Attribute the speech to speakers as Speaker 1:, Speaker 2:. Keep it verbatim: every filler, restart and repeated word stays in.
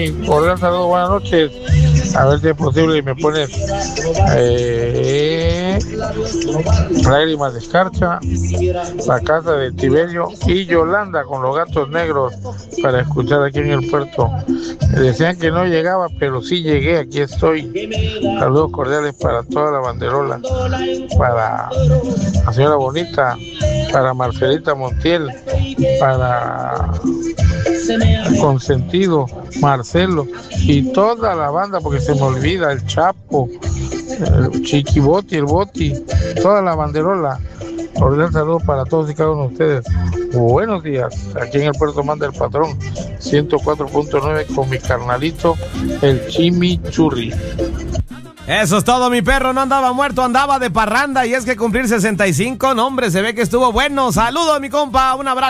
Speaker 1: Jimmy, cordial saludo, buenas noches. A ver si es posible y me pones eh, Lágrimas de Escarcha, La Casa de Tiberio y Yolanda con los Gatos Negros para escuchar aquí en el puerto. Decían que no llegaba, pero sí llegué, aquí estoy. Saludos cordiales para toda la banderola, para la señora Bonita, para Marcelita Montiel, para Consentido, Marcelo y toda la banda, porque se me olvida, el Chapo, el Chiquiboti, el Boti, toda la banderola. Cordial saludo para todos y cada uno de ustedes. Buenos días, aquí en el puerto manda el patrón ciento cuatro punto nueve con mi carnalito, el Chimichurri.
Speaker 2: Eso es todo, mi perro, no andaba muerto, andaba de parranda, y es que cumplir sesenta y cinco, no hombre, se ve que estuvo bueno. Saludos, mi compa, un abrazo.